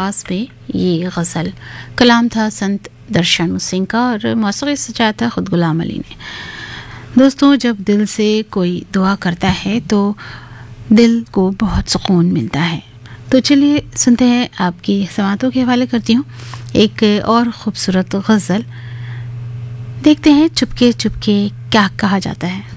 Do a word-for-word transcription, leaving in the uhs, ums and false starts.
आवाज़ में ये गज़ल। कलाम था संत दर्शन सिंह का और मौसीक़ी सजाया था खुद गुलाम अली ने। दोस्तों, जब दिल से कोई दुआ करता है तो दिल को बहुत सुकून मिलता है। तो चलिए सुनते हैं, आपकी समातों के हवाले करती हूँ एक और ख़ूबसूरत गज़ल। देखते हैं चुपके चुपके क्या कहा जाता है।